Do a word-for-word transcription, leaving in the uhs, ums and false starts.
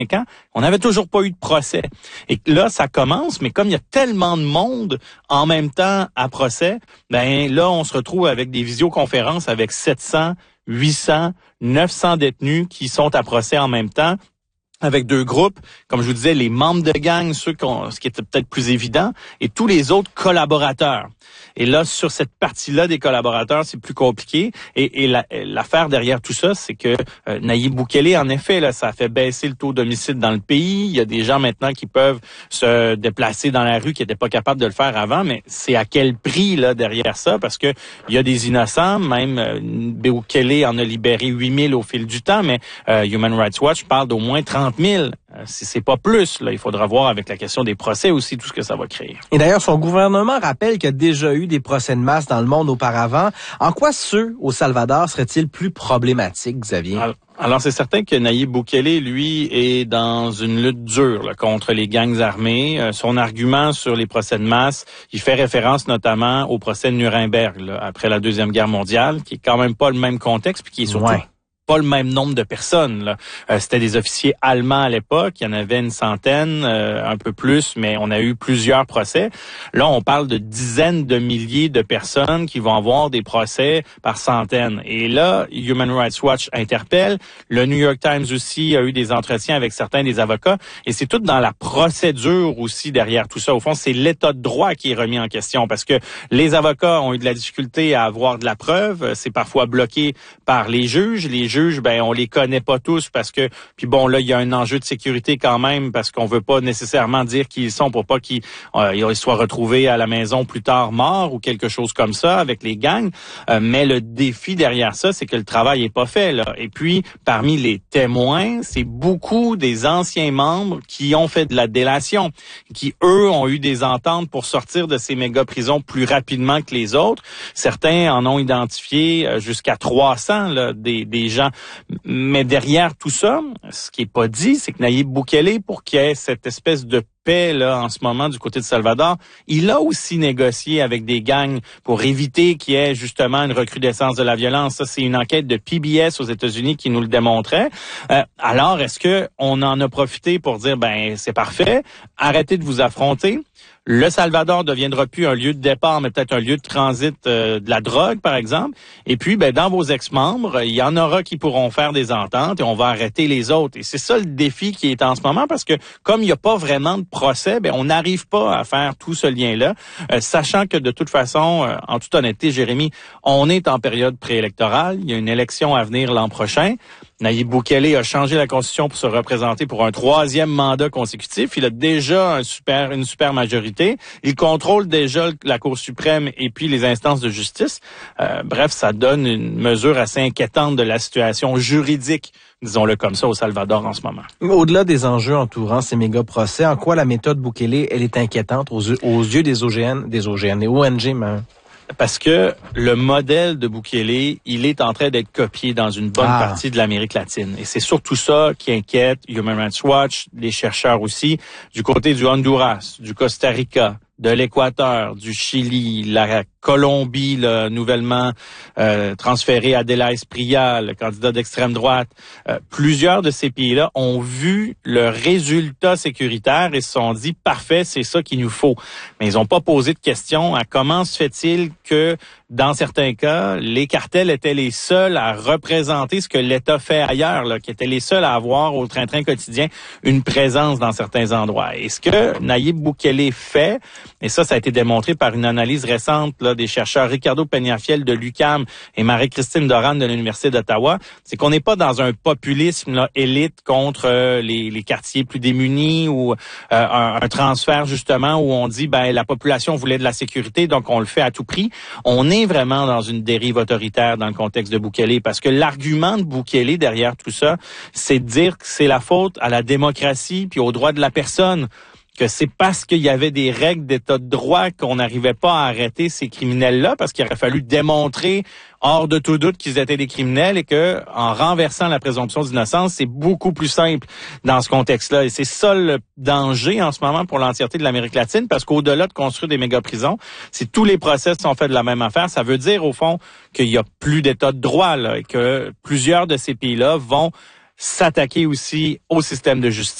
ans, on n'avait toujours pas eu de procès. Et là, ça commence, mais comme il y a tellement de monde en même temps à procès, ben là, on se retrouve avec des visioconférences avec sept cents, huit cents, neuf cents détenus qui sont à procès en même temps, avec deux groupes, comme je vous disais, les membres de gang, ceux qu'on, ce qui était peut-être plus évident, et tous les autres collaborateurs. Et là, sur cette partie-là des collaborateurs, c'est plus compliqué. Et, et la, l'affaire derrière tout ça, c'est que euh, Nayib Bukele, en effet, là, ça a fait baisser le taux d'homicide dans le pays. Il y a des gens maintenant qui peuvent se déplacer dans la rue qui n'étaient pas capables de le faire avant, mais c'est à quel prix là derrière ça? Parce que il y a des innocents, même euh, Bukele en a libéré huit mille au fil du temps, mais euh, Human Rights Watch parle d'au moins trente mille. Si c'est pas plus, là, il faudra voir avec la question des procès aussi tout ce que ça va créer. Et d'ailleurs, son gouvernement rappelle qu'il y a déjà eu des procès de masse dans le monde auparavant. En quoi ceux au Salvador seraient-ils plus problématiques, Xavier? Alors, alors c'est certain que Nayib Bukele, lui, est dans une lutte dure là, contre les gangs armés. Euh, son argument sur les procès de masse, il fait référence notamment au procès de Nuremberg là, après la Deuxième Guerre mondiale, qui est quand même pas le même contexte, puis qui est surtout ouais. pas le même nombre de personnes. Là. Euh, c'était des officiers allemands à l'époque. Il y en avait une centaine, euh, un peu plus, mais on a eu plusieurs procès. Là, on parle de dizaines de milliers de personnes qui vont avoir des procès par centaines. Et là, Human Rights Watch interpelle. Le New York Times aussi a eu des entretiens avec certains des avocats. Et c'est tout dans la procédure aussi derrière tout ça. Au fond, c'est l'état de droit qui est remis en question parce que les avocats ont eu de la difficulté à avoir de la preuve. C'est parfois bloqué par les juges. Les juges, ben on les connaît pas tous parce que puis bon là il y a un enjeu de sécurité quand même parce qu'on veut pas nécessairement dire qui ils sont pour pas qu'ils euh, ils soient retrouvés à la maison plus tard morts ou quelque chose comme ça avec les gangs. Euh, mais le défi derrière ça, c'est que le travail est pas fait là. Et puis parmi les témoins, c'est beaucoup des anciens membres qui ont fait de la délation, qui eux ont eu des ententes pour sortir de ces méga prisons plus rapidement que les autres. Certains en ont identifié jusqu'à trois cents là, des des gens. Mais derrière tout ça, ce qui est pas dit, c'est que Nayib Bukele, pour qu'il y ait cette espèce de paix là en ce moment du côté de Salvador, il a aussi négocié avec des gangs pour éviter qu'il y ait justement une recrudescence de la violence. Ça, c'est une enquête de P B S aux États-Unis qui nous le démontrait. Euh, alors, est-ce que on en a profité pour dire, ben c'est parfait, arrêtez de vous affronter? Le Salvador deviendra plus un lieu de départ, mais peut-être un lieu de transit euh, de la drogue, par exemple. Et puis, ben dans vos ex-membres, il y en aura qui pourront faire des ententes et on va arrêter les autres. Et c'est ça le défi qui est en ce moment, parce que comme il n'y a pas vraiment de procès, ben on n'arrive pas à faire tout ce lien-là, euh, sachant que de toute façon, euh, en toute honnêteté, Jérémy, on est en période préélectorale. Il y a une élection à venir l'an prochain. Nayib Bukele a changé la Constitution pour se représenter pour un troisième mandat consécutif. Il a déjà un super, une super majorité. Il contrôle déjà la Cour suprême et puis les instances de justice. Euh, bref, ça donne une mesure assez inquiétante de la situation juridique, disons-le comme ça, au Salvador en ce moment. Au-delà des enjeux entourant ces méga procès, en quoi la méthode Bukele, elle est inquiétante aux, aux yeux des O G N, des O G N, des O N G même? Parce que le modèle de Bukele, il est en train d'être copié dans une bonne ah. partie de l'Amérique latine. Et c'est surtout ça qui inquiète Human Rights Watch, les chercheurs aussi, du côté du Honduras, du Costa Rica, de l'Équateur, du Chili, la Colombie, là, nouvellement euh, transféré à Adela Espriella, le candidat d'extrême droite. Euh, plusieurs de ces pays-là ont vu le résultat sécuritaire et se sont dit, parfait, c'est ça qu'il nous faut. Mais ils n'ont pas posé de question à comment se fait-il que, dans certains cas, les cartels étaient les seuls à représenter ce que l'État fait ailleurs, là, qui étaient les seuls à avoir au train-train quotidien une présence dans certains endroits. Et ce que Nayib Bukele fait, et ça, ça a été démontré par une analyse récente là, des chercheurs Ricardo Peñafiel de l'U Q A M et Marie-Christine Doran de l'Université d'Ottawa, c'est qu'on n'est pas dans un populisme là, élite contre euh, les, les quartiers plus démunis ou euh, un, un transfert justement où on dit ben la population voulait de la sécurité, donc on le fait à tout prix. On est vraiment dans une dérive autoritaire dans le contexte de Bukele parce que l'argument de Bukele derrière tout ça, c'est de dire que c'est la faute à la démocratie puis aux droits de la personne, que c'est parce qu'il y avait des règles d'état de droit qu'on n'arrivait pas à arrêter ces criminels-là, parce qu'il aurait fallu démontrer hors de tout doute qu'ils étaient des criminels et que, en renversant la présomption d'innocence, c'est beaucoup plus simple dans ce contexte-là. Et c'est ça le danger en ce moment pour l'entièreté de l'Amérique latine, parce qu'au-delà de construire des méga-prisons, si tous les procès sont faits de la même affaire, ça veut dire, au fond, qu'il y a plus d'état de droit, là, et que plusieurs de ces pays-là vont s'attaquer aussi au système de justice.